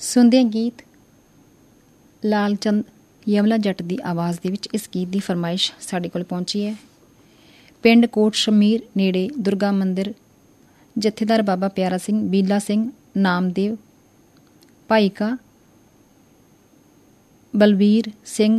ਸੁਣਦਿਆਂ ਗੀਤ ਲਾਲ ਚੰਦ ਯਮਲਾ ਜੱਟ ਦੀ ਆਵਾਜ਼ ਦੇ ਵਿੱਚ ਇਸ ਗੀਤ ਦੀ ਫਰਮਾਇਸ਼ ਸਾਡੇ ਕੋਲ ਪਹੁੰਚੀ ਹੈ। ਪਿੰਡ ਕੋਟ ਸ਼ਮੀਰ ਨੇੜੇ ਦੁਰਗਾ ਮੰਦਿਰ, ਜਥੇਦਾਰ ਬਾਬਾ ਪਿਆਰਾ ਸਿੰਘ, ਬੀਲਾ ਸਿੰਘ, ਨਾਮਦੇਵ, ਭਾਈਕਾ ਬਲਵੀਰ ਸਿੰਘ,